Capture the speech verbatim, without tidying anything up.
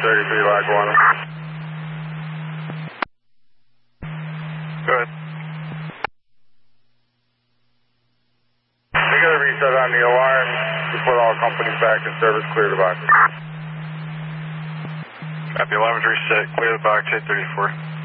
thirty-three, lag one. Good. We got a reset on the alarm to put all companies back in service, clear the box. Copy, alarm is reset, clear the box, eight thirty-four.